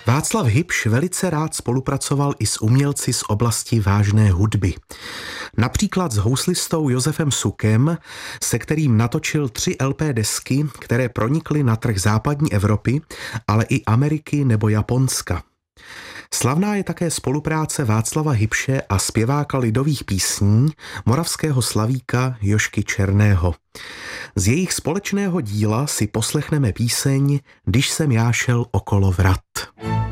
Václav Hybš velice rád spolupracoval i s umělci z oblasti vážné hudby. Například s houslistou Josefem Sukem, se kterým natočil 3 LP desky, které pronikly na trh západní Evropy, ale i Ameriky nebo Japonska. Slavná je také spolupráce Václava Hybše a zpěváka lidových písní, moravského slavíka Jožky Černého. Z jejich společného díla si poslechneme píseň Když jsem já šel okolo vrat.